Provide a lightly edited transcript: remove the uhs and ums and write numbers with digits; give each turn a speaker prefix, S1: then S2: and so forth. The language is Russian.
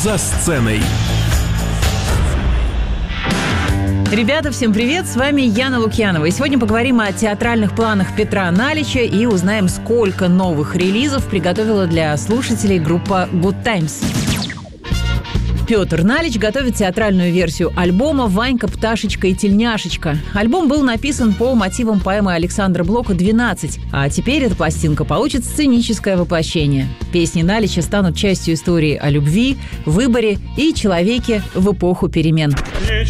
S1: «За сценой».
S2: Ребята, всем привет! С вами Яна Лукьянова. И сегодня поговорим о театральных планах Петра Налича и узнаем, сколько новых релизов приготовила для слушателей группа Good Times. Петр Налич готовит театральную версию альбома «Ванька, пташечка и тельняшечка». Альбом был написан по мотивам поэмы Александра Блока «12», а теперь эта пластинка получит сценическое воплощение. Песни Налича станут частью истории о любви, выборе и человеке в эпоху перемен.